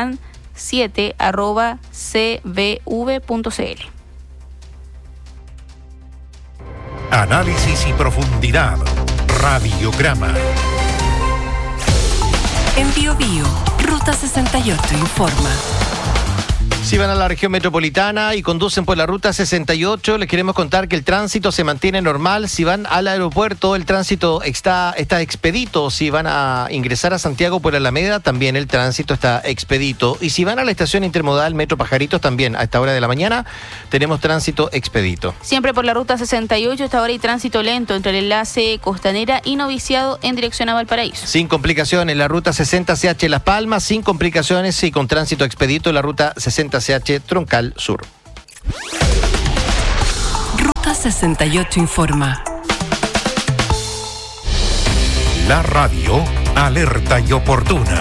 capitan7@cbv.cl. Análisis y profundidad. Radiograma. En Bio Bio, Ruta 68 informa. Si van a la región metropolitana y conducen por la ruta 68, les queremos contar que el tránsito se mantiene normal. Si van al aeropuerto, el tránsito está expedito. Si van a ingresar a Santiago por Alameda, también el tránsito está expedito. Y si van a la estación intermodal Metro Pajaritos, también a esta hora de la mañana tenemos tránsito expedito. Siempre por la ruta 68, esta hora hay tránsito lento entre el enlace Costanera y Noviciado en dirección a Valparaíso. Sin complicaciones, la ruta 60 CH Las Palmas, sin complicaciones y con tránsito expedito la ruta 60 CH Troncal Sur. Ruta 68 informa. La radio alerta y oportuna.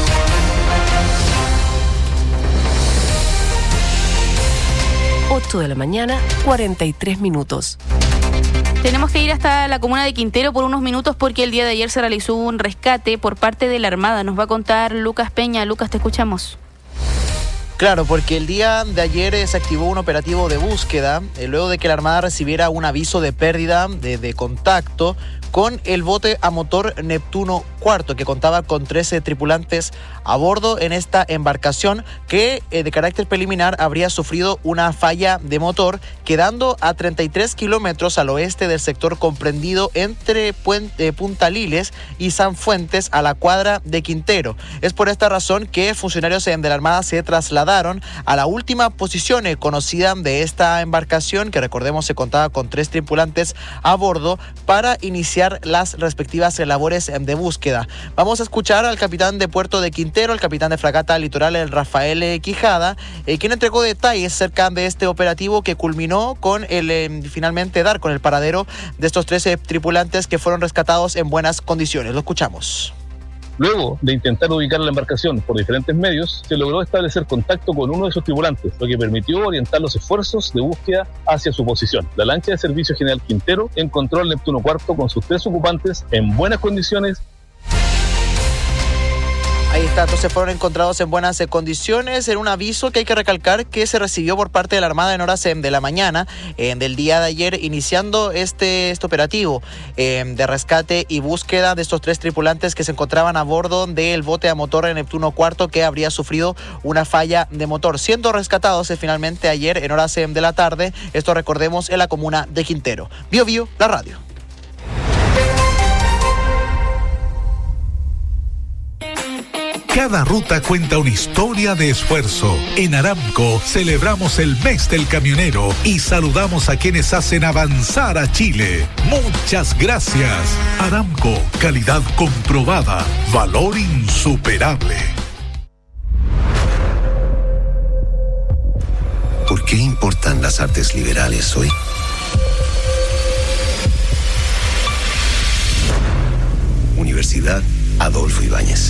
Ocho de la mañana, 43 minutos. Tenemos que ir hasta la comuna de Quintero por unos minutos porque el día de ayer se realizó un rescate por parte de la Armada. Nos va a contar Lucas Peña. Lucas, te escuchamos. Claro, porque el día de ayer se activó un operativo de búsqueda luego de que la Armada recibiera un aviso de pérdida de contacto con el bote a motor Neptuno IV, que contaba con 13 tripulantes a bordo en esta embarcación que de carácter preliminar habría sufrido una falla de motor, quedando a 33 kilómetros al oeste del sector comprendido entre Punta Liles y San Fuentes, a la cuadra de Quintero. Es por esta razón que funcionarios de la Armada se trasladaron a la última posición conocida de esta embarcación, que recordemos se contaba con 3 tripulantes a bordo, para iniciar las respectivas labores de búsqueda. Vamos a escuchar al capitán de Puerto de Quintero, el capitán de Fragata Litoral, el Rafael Quijada, quien entregó detalles acerca de este operativo que culminó con finalmente dar con el paradero de estos 13 tripulantes que fueron rescatados en buenas condiciones. Lo escuchamos. Luego de intentar ubicar la embarcación por diferentes medios, se logró establecer contacto con uno de sus tripulantes, lo que permitió orientar los esfuerzos de búsqueda hacia su posición. La lancha de Servicio General Quintero encontró al Neptuno IV con sus 3 ocupantes en buenas condiciones. Ahí está, entonces fueron encontrados en buenas condiciones en un aviso que hay que recalcar que se recibió por parte de la Armada en horas de la mañana del día de ayer, iniciando este operativo de rescate y búsqueda de estos 3 tripulantes que se encontraban a bordo del bote a motor Neptuno IV, que habría sufrido una falla de motor, siendo rescatados finalmente ayer en horas de la tarde. Esto, recordemos, en la comuna de Quintero. Bio Bio, la radio. Cada ruta cuenta una historia de esfuerzo. En Aramco celebramos el mes del camionero y saludamos a quienes hacen avanzar a Chile. Muchas gracias. Aramco, calidad comprobada, valor insuperable. ¿Por qué importan las artes liberales hoy? Universidad Adolfo Ibáñez.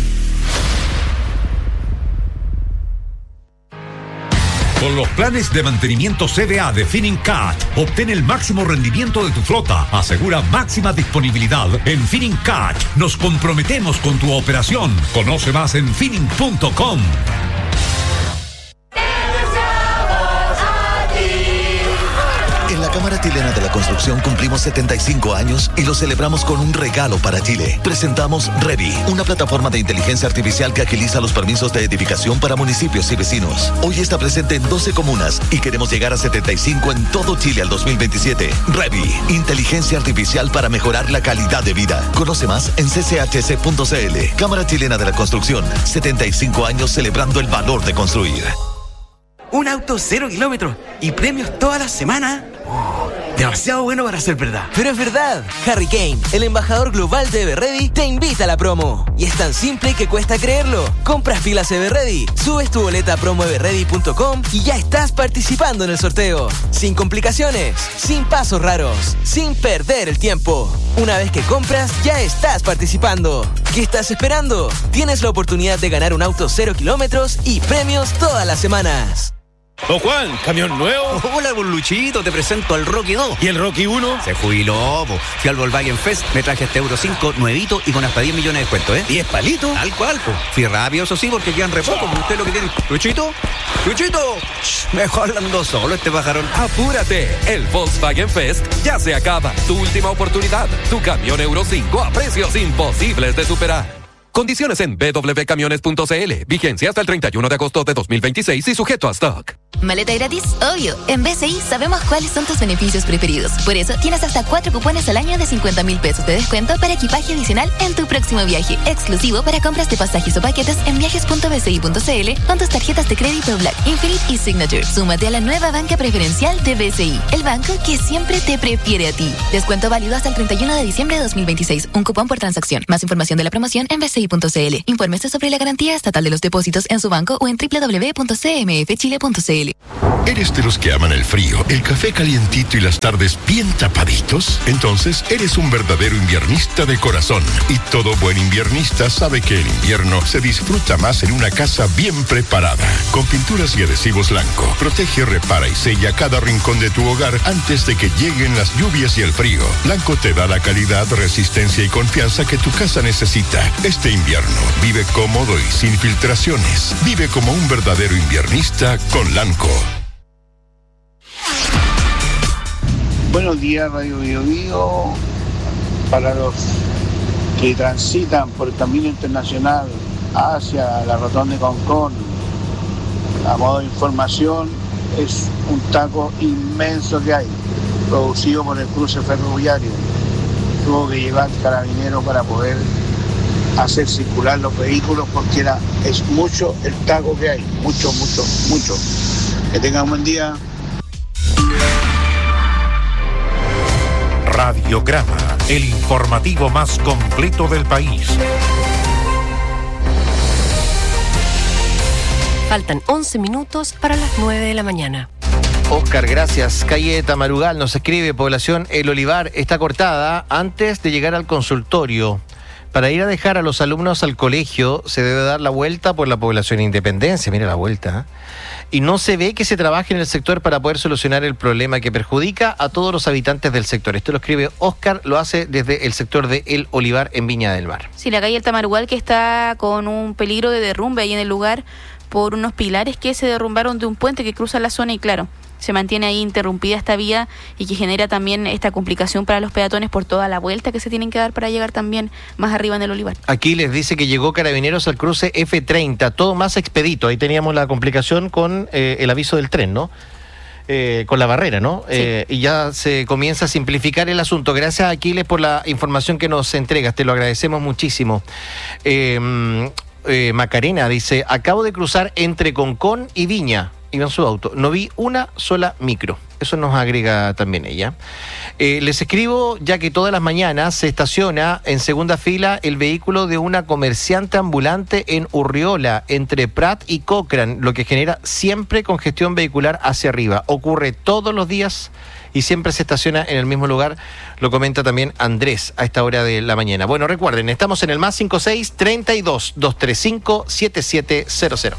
Con los planes de mantenimiento CDA de Finincat, obtén el máximo rendimiento de tu flota. Asegura máxima disponibilidad en Finincat. Nos comprometemos con tu operación. Conoce más en fining.com. En la Cámara Chilena de la Construcción cumplimos 75 años y lo celebramos con un regalo para Chile. Presentamos Ready, una plataforma de inteligencia artificial que agiliza los permisos de edificación para municipios y vecinos. Hoy está presente en 12 comunas y queremos llegar a 75 en todo Chile al 2027. Ready, inteligencia artificial para mejorar la calidad de vida. Conoce más en cchc.cl. Cámara Chilena de la Construcción, 75 años celebrando el valor de construir. Un auto 0 kilómetros y premios toda la semana. Demasiado bueno para ser verdad. Pero es verdad. Harry Kane, el embajador global de Everready, te invita a la promo. Y es tan simple que cuesta creerlo. Compras pilas Everready, subes tu boleta a promoeverready.com y ya estás participando en el sorteo. Sin complicaciones, sin pasos raros, sin perder el tiempo. Una vez que compras, ya estás participando. ¿Qué estás esperando? Tienes la oportunidad de ganar un auto 0 kilómetros y premios todas las semanas. Don Juan, ¿camión nuevo? Hola, con Luchito, te presento al Rocky 2. ¿Y el Rocky 1? Se jubiló, po. Fui al Volkswagen Fest, me traje este Euro 5 nuevito y con hasta 10 millones de descuento, ¿eh? ¿10 palitos? Tal cual, po. Fui rápido, eso sí, porque quedan re poco, usted lo que tiene. ¿Luchito? ¡Luchito! Mejor ando solo este pajarón. Apúrate, el Volkswagen Fest ya se acaba. Tu última oportunidad, tu camión Euro 5 a precios imposibles de superar. Condiciones en www.camiones.cl. Vigencia hasta el 31 de agosto de 2026 y sujeto a stock. ¿Maleta gratis? Obvio. En BCI sabemos cuáles son tus beneficios preferidos. Por eso tienes hasta 4 cupones al año de 50,000 pesos de descuento para equipaje adicional en tu próximo viaje. Exclusivo para compras de pasajes o paquetes en viajes.bci.cl con tus tarjetas de crédito Black, Infinite y Signature. Súmate a la nueva banca preferencial de BCI, el banco que siempre te prefiere a ti. Descuento válido hasta el 31 de diciembre de 2026. Un cupón por transacción. Más información de la promoción en bci.cl. Infórmese sobre la garantía estatal de los depósitos en su banco o en www.cmfchile.cl. ¿Eres de los que aman el frío, el café calientito y las tardes bien tapaditos? Entonces, eres un verdadero inviernista de corazón. Y todo buen inviernista sabe que el invierno se disfruta más en una casa bien preparada. Con pinturas y adhesivos Lanco, protege, repara y sella cada rincón de tu hogar antes de que lleguen las lluvias y el frío. Lanco te da la calidad, resistencia y confianza que tu casa necesita. Este invierno, vive cómodo y sin filtraciones. Vive como un verdadero inviernista con Lanco. Buenos días, Radio Bio Bio. Para los que transitan por el camino internacional hacia la rotonda de Concón, a modo de información, es un taco inmenso que hay, producido por el cruce ferroviario. Tuvo que llevar carabinero para poder hacer circular los vehículos porque es mucho el taco que hay, mucho. Que tengan un buen día. Radiograma, el informativo más completo del país. Faltan 11 minutos para las 9 de la mañana. Oscar, gracias. Calle Tamarugal nos escribe, población El Olivar está cortada antes de llegar al consultorio. Para ir a dejar a los alumnos al colegio se debe dar la vuelta por la población Independencia, mira la vuelta, y no se ve que se trabaje en el sector para poder solucionar el problema que perjudica a todos los habitantes del sector. Esto lo escribe Oscar, lo hace desde el sector de El Olivar en Viña del Mar. Sí, la calle El Tamarugal que está con un peligro de derrumbe ahí en el lugar por unos pilares que se derrumbaron de un puente que cruza la zona y claro, se mantiene ahí interrumpida esta vía y que genera también esta complicación para los peatones por toda la vuelta que se tienen que dar para llegar también más arriba en el Olivar. Aquí les dice que llegó Carabineros al cruce F30, todo más expedito. Ahí teníamos la complicación con el aviso del tren, ¿no? Con la barrera, ¿no? Sí. Y ya se comienza a simplificar el asunto. Gracias, Aquiles, por la información que nos entregas. Te lo agradecemos muchísimo. Macarena dice, acabo de cruzar entre Concón y Viña. Iba en su auto. No vi una sola micro. Eso nos agrega también ella. Les escribo, ya que todas las mañanas se estaciona en segunda fila el vehículo de una comerciante ambulante en Urriola, entre Prat y Cochrane, lo que genera siempre congestión vehicular hacia arriba. Ocurre todos los días y siempre se estaciona en el mismo lugar. Lo comenta también Andrés a esta hora de la mañana. Bueno, recuerden, estamos en el más 56-32-235-7700.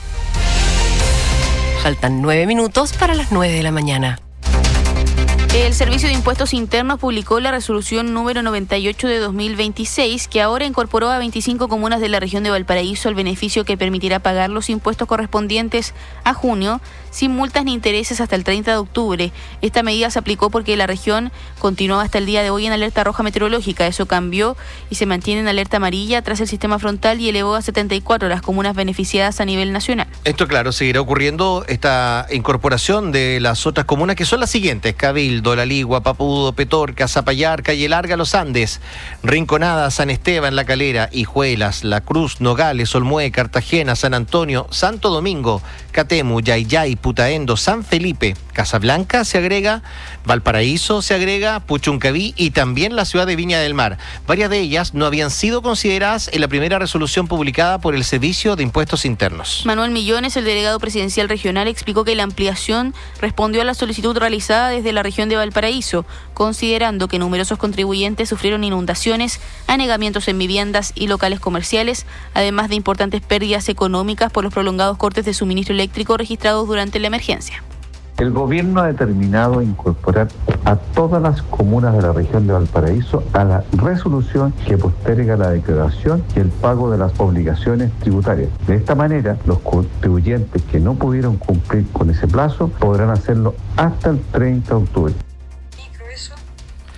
Faltan 9 minutos para las 9 de la mañana. El Servicio de Impuestos Internos publicó la resolución número 98 de 2026, que ahora incorporó a 25 comunas de la región de Valparaíso el beneficio que permitirá pagar los impuestos correspondientes a junio sin multas ni intereses hasta el 30 de octubre. Esta medida se aplicó porque la región continuaba hasta el día de hoy en alerta roja meteorológica. Eso cambió y se mantiene en alerta amarilla tras el sistema frontal y elevó a 74 las comunas beneficiadas a nivel nacional. Esto, claro, seguirá ocurriendo esta incorporación de las otras comunas, que son las siguientes: Cabildo, La Ligua, Papudo, Petorca, Zapallar, Calle Larga, Los Andes, Rinconada, San Esteban, La Calera, Hijuelas, La Cruz, Nogales, Olmué, Cartagena, San Antonio, Santo Domingo, Catemu, Yayay, Putaendo, San Felipe, Casablanca se agrega, Valparaíso se agrega, Puchuncaví y también la ciudad de Viña del Mar. Varias de ellas no habían sido consideradas en la primera resolución publicada por el Servicio de Impuestos Internos. Manuel Millones, el delegado presidencial regional, explicó que la ampliación respondió a la solicitud realizada desde la región de Valparaíso, considerando que numerosos contribuyentes sufrieron inundaciones, anegamientos en viviendas y locales comerciales, además de importantes pérdidas económicas por los prolongados cortes de suministro eléctrico registrados durante la emergencia. El gobierno ha determinado incorporar a todas las comunas de la región de Valparaíso a la resolución que posterga la declaración y el pago de las obligaciones tributarias. De esta manera, los contribuyentes que no pudieron cumplir con ese plazo podrán hacerlo hasta el 30 de octubre.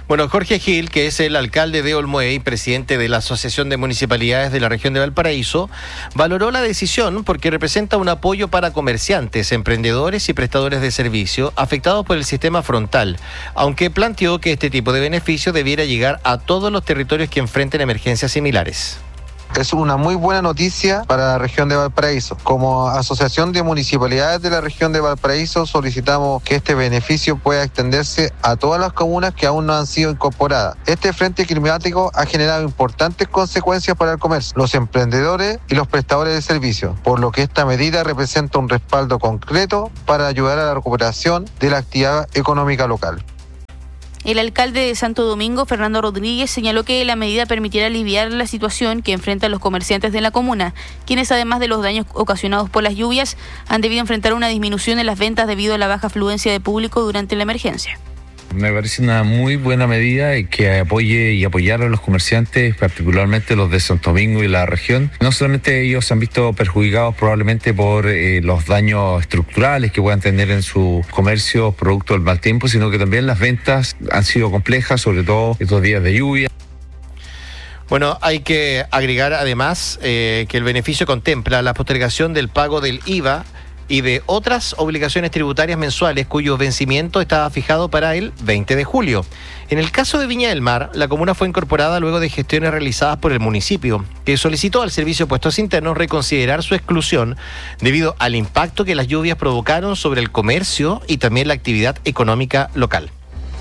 Bueno, Jorge Gil, que es el alcalde de Olmué y presidente de la Asociación de Municipalidades de la región de Valparaíso, valoró la decisión porque representa un apoyo para comerciantes, emprendedores y prestadores de servicio afectados por el sistema frontal, aunque planteó que este tipo de beneficio debiera llegar a todos los territorios que enfrenten emergencias similares. Es una muy buena noticia para la región de Valparaíso. Como Asociación de Municipalidades de la región de Valparaíso solicitamos que este beneficio pueda extenderse a todas las comunas que aún no han sido incorporadas. Este frente climático ha generado importantes consecuencias para el comercio, los emprendedores y los prestadores de servicios, por lo que esta medida representa un respaldo concreto para ayudar a la recuperación de la actividad económica local. El alcalde de Santo Domingo, Fernando Rodríguez, señaló que la medida permitirá aliviar la situación que enfrentan los comerciantes de la comuna, quienes además de los daños ocasionados por las lluvias, han debido enfrentar una disminución en las ventas debido a la baja afluencia de público durante la emergencia. Me parece una muy buena medida que apoye y apoyar a los comerciantes, particularmente los de Santo Domingo y la región. No solamente ellos se han visto perjudicados probablemente por los daños estructurales que puedan tener en su comercio producto del mal tiempo, sino que también las ventas han sido complejas, sobre todo estos días de lluvia. Bueno, hay que agregar además que el beneficio contempla la postergación del pago del IVA y de otras obligaciones tributarias mensuales cuyo vencimiento estaba fijado para el 20 de julio. En el caso de Viña del Mar, la comuna fue incorporada luego de gestiones realizadas por el municipio, que solicitó al Servicio de Puestos Internos reconsiderar su exclusión debido al impacto que las lluvias provocaron sobre el comercio y también la actividad económica local.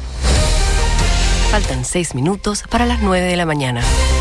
Faltan 6 minutos para las 9 de la mañana.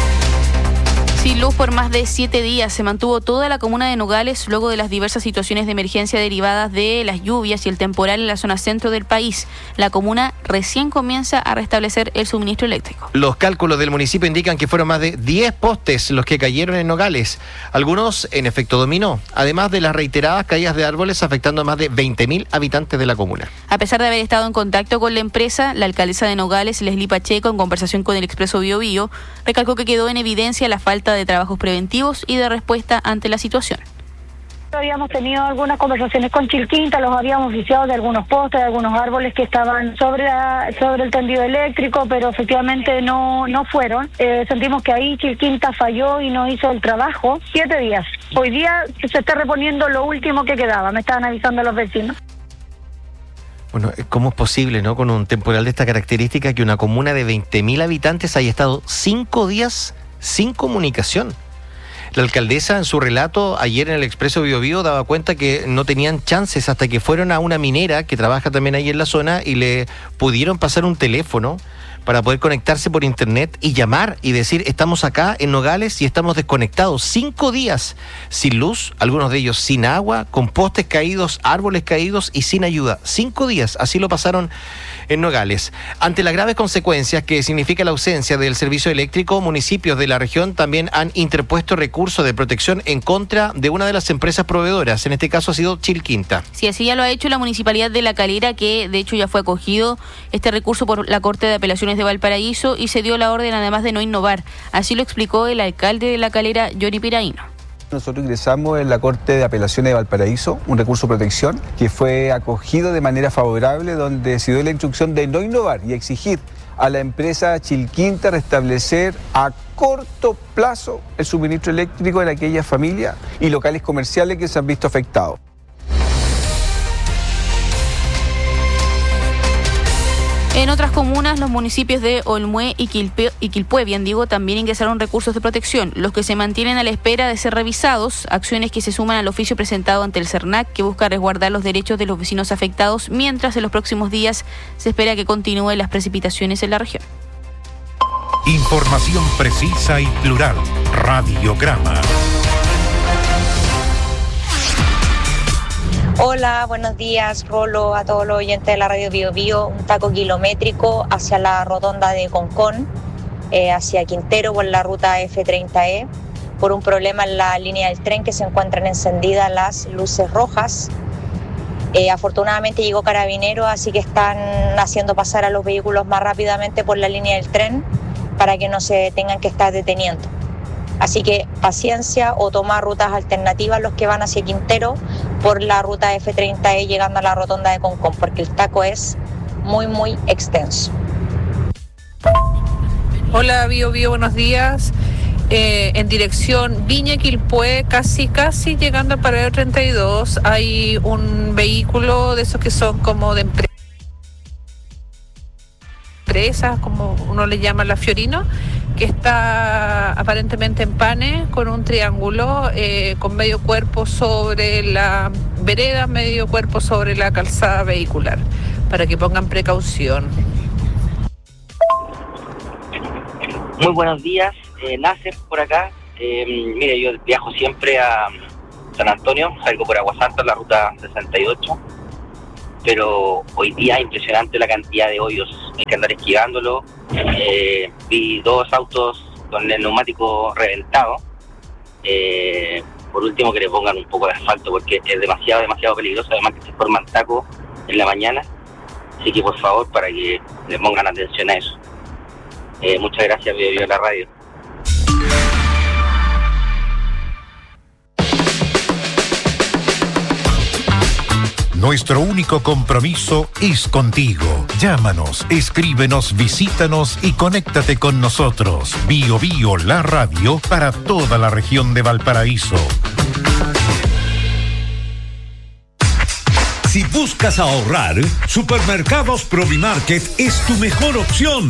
Sin luz por más de 7 días se mantuvo toda la comuna de Nogales luego de las diversas situaciones de emergencia derivadas de las lluvias y el temporal en la zona centro del país. La comuna recién comienza a restablecer el suministro eléctrico. Los cálculos del municipio indican que fueron más de 10 postes los que cayeron en Nogales, algunos en efecto dominó, además de las reiteradas caídas de árboles afectando a más de 20.000 habitantes de la comuna. A pesar de haber estado en contacto con la empresa, la alcaldesa de Nogales, Leslie Pacheco, en conversación con el Expreso Bio Bio, recalcó que quedó en evidencia la falta de trabajos preventivos y de respuesta ante la situación. Habíamos tenido algunas conversaciones con Chilquinta, los habíamos oficiado de algunos postes, de algunos árboles que estaban sobre el tendido eléctrico, pero efectivamente no fueron. Sentimos que ahí Chilquinta falló y no hizo el trabajo. 7 días. Hoy día se está reponiendo lo último que quedaba, me estaban avisando los vecinos. Bueno, ¿cómo es posible, no, con un temporal de esta característica, que una comuna de 20.000 habitantes haya estado 5 días sin comunicación? La alcaldesa en su relato ayer en el Expreso Bio Bio daba cuenta que no tenían chances hasta que fueron a una minera que trabaja también ahí en la zona y le pudieron pasar un teléfono para poder conectarse por internet y llamar y decir: estamos acá en Nogales y estamos desconectados. 5 días sin luz, algunos de ellos sin agua, con postes caídos, árboles caídos y sin ayuda. 5 días, así lo pasaron en Nogales. Ante las graves consecuencias que significa la ausencia del servicio eléctrico, municipios de la región también han interpuesto recursos de protección en contra de una de las empresas proveedoras. En este caso ha sido Chilquinta. Sí, así ya lo ha hecho la Municipalidad de La Calera, que de hecho ya fue acogido este recurso por la Corte de Apelaciones de Valparaíso y se dio la orden además de no innovar. Así lo explicó el alcalde de La Calera, Johnny Piraíno. Nosotros ingresamos en la Corte de Apelaciones de Valparaíso un recurso de protección que fue acogido de manera favorable, donde se dio la instrucción de no innovar y exigir a la empresa Chilquinta restablecer a corto plazo el suministro eléctrico en aquellas familias y locales comerciales que se han visto afectados. En otras comunas, los municipios de Olmué y Quilpué, también ingresaron recursos de protección, los que se mantienen a la espera de ser revisados, acciones que se suman al oficio presentado ante el CERNAC, que busca resguardar los derechos de los vecinos afectados, mientras en los próximos días se espera que continúen las precipitaciones en la región. Información precisa y plural. Radiograma. Hola, buenos días, Rolo, a todos los oyentes de la radio Bio Bio. Un taco kilométrico hacia la rotonda de Concón, hacia Quintero por la ruta F30E, por un problema en la línea del tren que se encuentran encendidas las luces rojas. Afortunadamente llegó Carabineros, así que están haciendo pasar a los vehículos más rápidamente por la línea del tren para que no se tengan que estar deteniendo. Así que paciencia o tomar rutas alternativas los que van hacia Quintero por la ruta F30E llegando a la rotonda de Concón, porque el taco es muy extenso. Hola, Bio, buenos días. En dirección Viña Quilpué, casi llegando al paradero 32, hay un vehículo de esos que son como de empresas, como uno le llama la Fiorino, que está aparentemente en Pane con un triángulo con medio cuerpo sobre la vereda, medio cuerpo sobre la calzada vehicular, para que pongan precaución. Muy buenos días, Nasser por acá. Mire, yo viajo siempre a San Antonio, salgo por Aguasanta, la ruta 68, pero hoy día es impresionante la cantidad de hoyos, hay que andar esquivándolo. Vi 2 autos con el neumático reventado. Por último, que le pongan un poco de asfalto porque es demasiado peligroso, además que se forman tacos en la mañana, así que por favor, para que le pongan atención a eso. Muchas gracias, Bio la radio. Nuestro único compromiso es contigo. Llámanos, escríbenos, visítanos y conéctate con nosotros. Bio la radio para toda la región de Valparaíso. Si buscas ahorrar, Supermercados Provimarket es tu mejor opción.